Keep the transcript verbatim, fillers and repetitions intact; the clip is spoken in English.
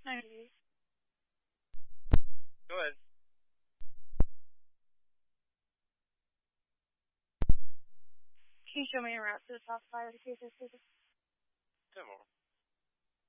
ninety-eight. Go ahead. Can you show me a route to the top five of the case? ten more.